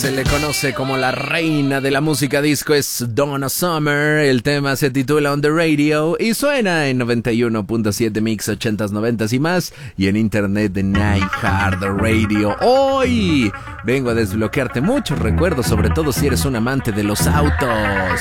Se le conoce como la reina de la música disco, es Donna Summer. El tema se titula On The Radio y suena en 91.7 Mix 80s, 90s y más, y en internet de iHeart Radio. Hoy vengo a desbloquearte muchos recuerdos, sobre todo si eres un amante de los autos.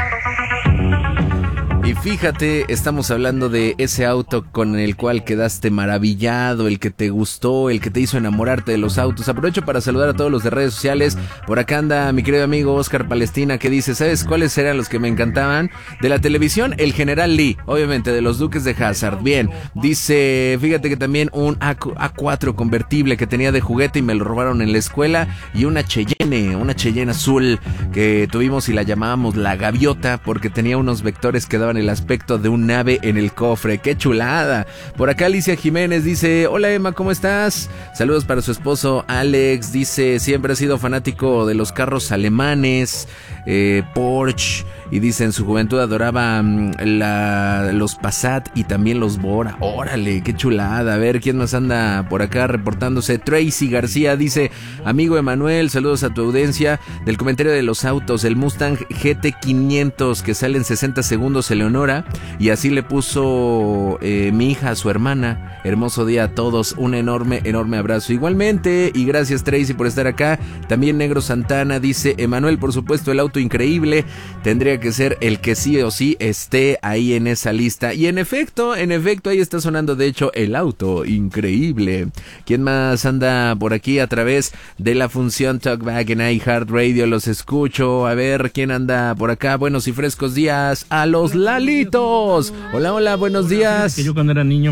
Y fíjate, estamos hablando de ese auto con el cual quedaste maravillado, el que te gustó, el que te hizo enamorarte de los autos. Aprovecho para saludar a todos los de redes sociales. Por acá anda mi querido amigo Oscar Palestina, que dice, ¿sabes cuáles eran los que me encantaban? De la televisión, el General Lee, obviamente, de los Duques de Hazzard. Bien, dice, fíjate que también un A4 convertible que tenía de juguete y me lo robaron en la escuela, y una Cheyenne azul que tuvimos y la llamábamos la Gaviota porque tenía unos vectores que daban el aspecto de un ave en el cofre. ¡Qué chulada! Por acá Alicia Jiménez dice, hola Emma, ¿cómo estás? Saludos para su esposo Alex. Dice, siempre ha sido fanático de los carros alemanes, Porsche, y dice, en su juventud adoraba los Passat y también los Bora. Órale, qué chulada. A ver, ¿quién más anda por acá reportándose? Tracy García dice, amigo Emanuel, saludos a tu audiencia. Del comentario de los autos, el Mustang GT500 que sale en 60 segundos, Eleonora, y así le puso mi hija a su hermana. Hermoso día a todos, un enorme abrazo igualmente, y gracias Tracy por estar acá. También Negro Santana dice, Emanuel, por supuesto, el auto increíble tendría que ser el que sí o sí esté ahí en esa lista. Y en efecto, ahí está sonando de hecho el auto increíble. ¿Quién más anda por aquí a través de la función Talkback en iHeart Radio? Los escucho. A ver, ¿quién anda por acá? Buenos y frescos días a los Lalitos. Hola, buenos días. Que yo cuando era niño